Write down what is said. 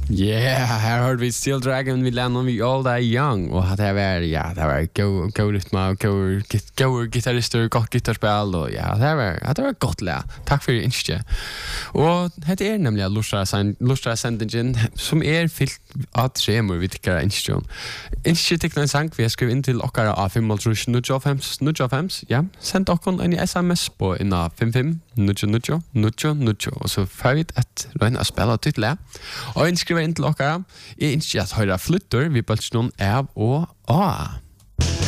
Yeah, här hörde vi Steel Dragon vi lämnar vi All Die Young och det var go rytma och go gitarrister gott gitarrspel och det var gott lä. Tack för inske. Och det är nämligen Lustra Sendingen som är fyllt av tremor vi tycker inske. Inske tyckte en sang vi har skrivit in till okkara av 505 ja. Send okon en SMS på inna 55 90 och så får vi ett röna spela titla. Og innskriver inn til okkara. Jeg ønsker at høyre flytter vi på noen av og A.